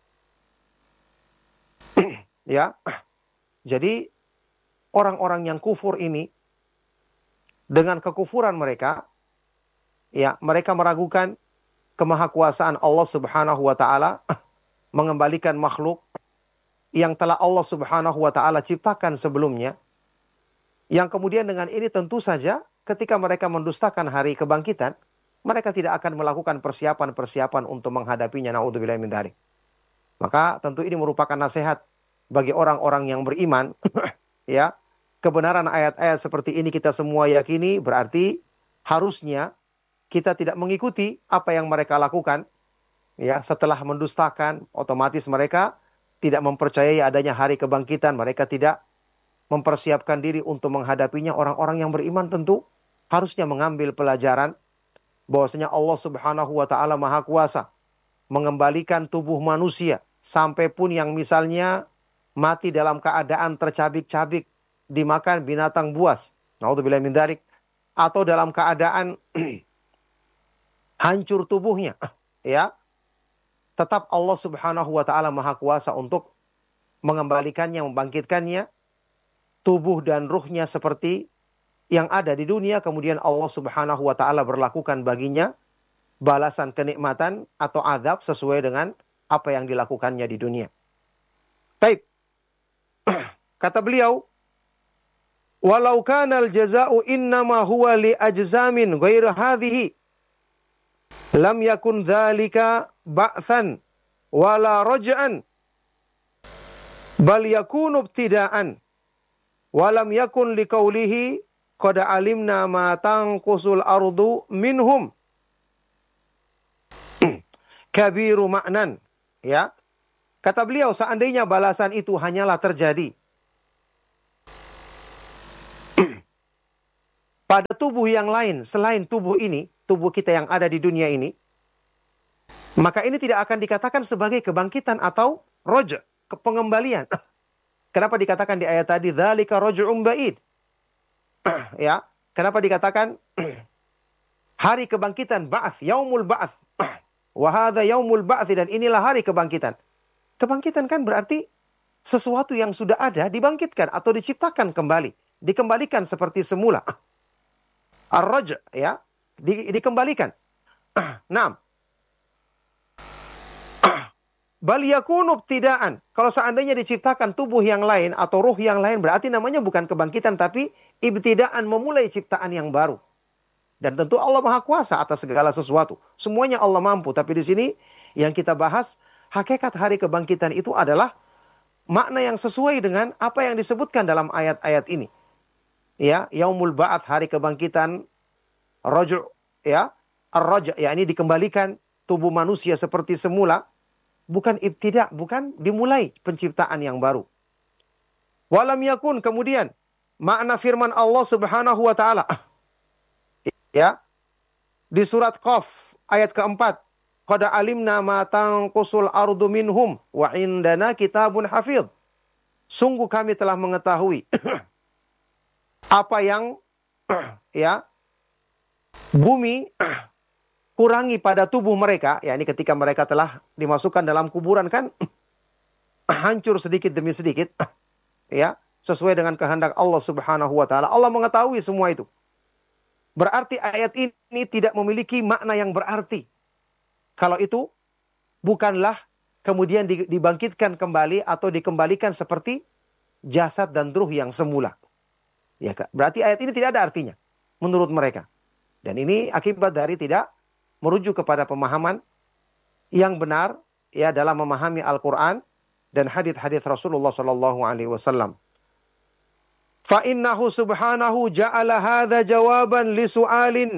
Ya. Jadi orang-orang yang kufur ini, dengan kekufuran mereka, ya, mereka meragukan kemahakuasaan Allah Subhanahu wa taala mengembalikan makhluk yang telah Allah Subhanahu wa taala ciptakan sebelumnya. Yang kemudian dengan ini tentu saja ketika mereka mendustakan hari kebangkitan, mereka tidak akan melakukan persiapan-persiapan untuk menghadapinya, naudzubillahi min dzalik. Maka tentu ini merupakan nasihat bagi orang-orang yang beriman. Ya, kebenaran ayat-ayat seperti ini kita semua yakini, berarti harusnya kita tidak mengikuti apa yang mereka lakukan. Ya, setelah mendustakan, otomatis mereka tidak mempercayai adanya hari kebangkitan. Mereka tidak mempersiapkan diri untuk menghadapinya. Orang-orang yang beriman tentu harusnya mengambil pelajaran bahwasanya Allah Subhanahu wa taala Maha Kuasa mengembalikan tubuh manusia, sampai pun yang misalnya mati dalam keadaan tercabik-cabik dimakan binatang buas, naudzubillahi min dzalik, atau dalam keadaan hancur tubuhnya, ya, tetap Allah Subhanahu wa taala Maha Kuasa untuk mengembalikannya, membangkitkannya, tubuh dan ruhnya seperti yang ada di dunia. Kemudian Allah Subhanahu wa taala berlakukan baginya balasan kenikmatan atau azab sesuai dengan apa yang dilakukannya di dunia. Baik. Kata beliau, walau kana al-jazaa'u innama huwa li ajzamin ghairu hadhihi lam yakun dzalika ba'than wala raj'an bal yakunu ibtida'an. Walam yakun liqaulihi qad alimna ma tanqusul ardu minhum kabiru ma'nan. Ya. Kata beliau, seandainya balasan itu hanyalah terjadi pada tubuh yang lain selain tubuh ini, tubuh kita yang ada di dunia ini, maka ini tidak akan dikatakan sebagai kebangkitan atau roja, pengembalian. Kenapa dikatakan di ayat tadi dzalika raj'un ba'id? Ya, kenapa dikatakan hari kebangkitan, ba'ats, yaumul ba'ats. Wa hadza yaumul ba'ts, dan inilah hari kebangkitan. Kebangkitan kan berarti sesuatu yang sudah ada dibangkitkan atau diciptakan kembali, dikembalikan seperti semula. Ar-raj', ya, dikembalikan. Naam. Bal yakunu ibtidaan. Kalau seandainya diciptakan tubuh yang lain atau ruh yang lain, berarti namanya bukan kebangkitan, tapi ibtidaan, memulai ciptaan yang baru. Dan tentu Allah Maha Kuasa atas segala sesuatu. Semuanya Allah mampu. Tapi di sini yang kita bahas, hakikat hari kebangkitan itu adalah makna yang sesuai dengan apa yang disebutkan dalam ayat-ayat ini. Ya, yaumul ba'ats, hari kebangkitan, raju', ya, ar-raj', ya, ini dikembalikan tubuh manusia seperti semula. Bukan ibtidak, bukan dimulai penciptaan yang baru. Walam yakun, kemudian makna firman Allah Subhanahu wa taala. Ya. Di surat Qaf ayat keempat, qad alimna ma tanqusul ardu minhum wa indana kitabun hafidh. Sungguh kami telah mengetahui apa yang ya bumi kurangi pada tubuh mereka, ya ini ketika mereka telah dimasukkan dalam kuburan kan hancur sedikit demi sedikit, ya, sesuai dengan kehendak Allah Subhanahu wa taala. Allah mengetahui semua itu. Berarti ayat ini tidak memiliki makna yang berarti. Kalau itu bukanlah kemudian dibangkitkan kembali atau dikembalikan seperti jasad dan ruh yang semula. Ya, berarti ayat ini tidak ada artinya menurut mereka. Dan ini akibat dari tidak merujuk kepada pemahaman yang benar, ya, dalam memahami Al-Quran dan hadits-hadits Rasulullah sallallahu alaihi wasallam. Fa innahu subhanahu ja'ala hadza jawaban li su'alin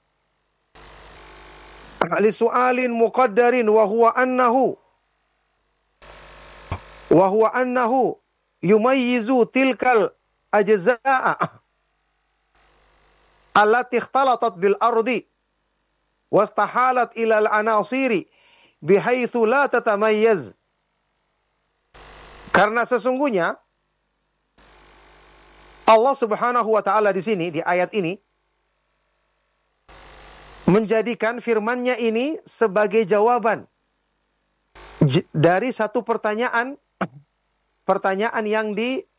muqaddarin wa huwa annahu yumayyizu tilkal ajza'a allati ikhtalatat bil ardi wastahalat ilal anasiri bihaitsu la tatamayyaz. Karena sesungguhnya Allah Subhanahu wa taala di sini, di ayat ini, menjadikan firman-Nya ini sebagai jawaban dari satu pertanyaan yang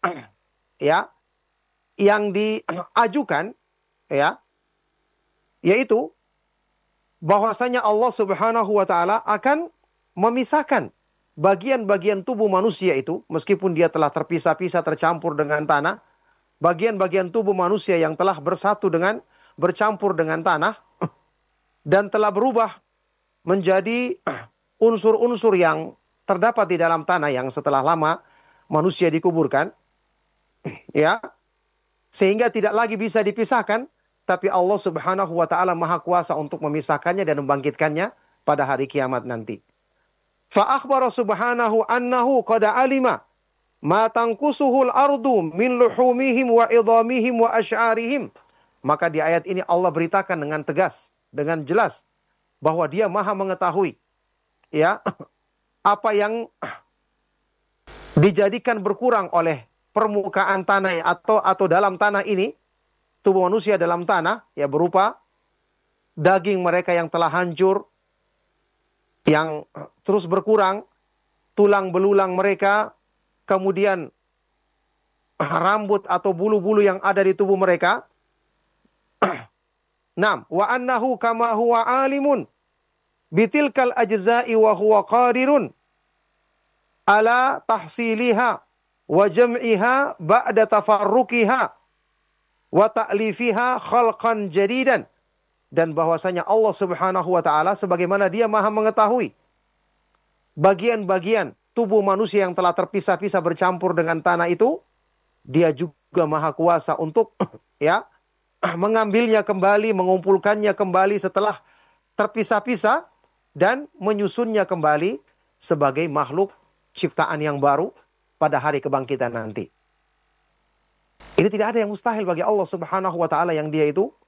diajukan, ya, yaitu bahwasanya Allah Subhanahu wa taala akan memisahkan bagian-bagian tubuh manusia itu, meskipun dia telah terpisah-pisah, tercampur dengan tanah, bagian-bagian tubuh manusia yang telah bercampur dengan tanah dan telah berubah menjadi unsur-unsur yang terdapat di dalam tanah yang setelah lama manusia dikuburkan, ya, sehingga tidak lagi bisa dipisahkan. Tapi Allah Subhanahu wa taala Maha Kuasa untuk memisahkannya dan membangkitkannya pada hari kiamat nanti. Fa akhbara subhanahu annahu qad alima ma tanqusuhul ardu min luhumihim wa idhamihim wa asy'arihim. Maka di ayat ini Allah beritakan dengan tegas, dengan jelas, bahwa Dia Maha mengetahui, ya, apa yang dijadikan berkurang oleh permukaan tanah atau dalam tanah ini, tubuh manusia dalam tanah, ya, berupa daging mereka yang telah hancur, yang terus berkurang, tulang belulang mereka, kemudian rambut atau bulu-bulu yang ada di tubuh mereka. Naam, wa annahu kama huwa alimun bitilkal ajza'i wa huwa qadirun ala tahsiliha wa jam'iha ba'da tafarruqiha wa ta'lifiha khalqan jadidan. Dan bahwasanya Allah Subhanahu wa taala sebagaimana Dia Maha mengetahui bagian-bagian tubuh manusia yang telah terpisah-pisah bercampur dengan tanah itu, Dia juga juga Maha Kuasa untuk ya mengambilnya kembali, mengumpulkannya kembali setelah terpisah-pisah dan menyusunnya kembali sebagai makhluk ciptaan yang baru pada hari kebangkitan nanti. Ini tidak ada yang mustahil bagi Allah Subhanahu wa taala yang Dia itu